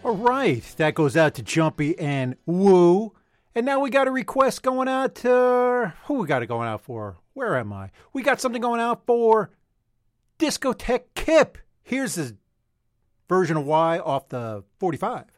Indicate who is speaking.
Speaker 1: All right, that goes out to Jumpy and Woo. And now we got a request going out to... Who we got it going out for? Where am I? We got something going out for Discotheque Kip. Here's his version of Why off the 45.